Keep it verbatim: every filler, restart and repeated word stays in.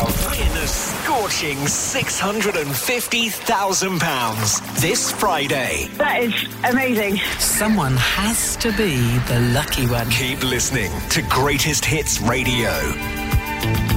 Win a scorching six hundred fifty thousand pounds this Friday. That is amazing. Someone has to be the lucky one. Keep listening to Greatest Hits Radio.